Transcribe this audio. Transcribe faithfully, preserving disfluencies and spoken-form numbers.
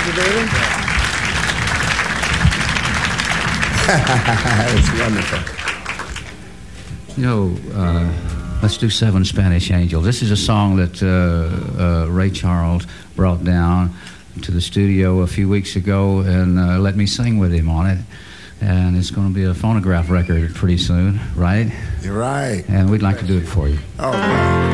Thank you, David. It's wonderful. You know, uh, let's do Seven Spanish Angels. This is a song that uh, uh, Ray Charles brought down to the studio a few weeks ago and uh, let me sing with him on it. And it's going to be a phonograph record pretty soon, right? You're right. And we'd like to do it for you. Oh,